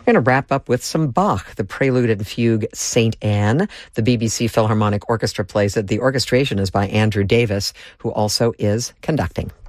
We're going to wrap up with some Bach, the Prelude and Fugue St. Anne. The BBC Philharmonic Orchestra plays it. The orchestration is by Andrew Davis, who also is conducting.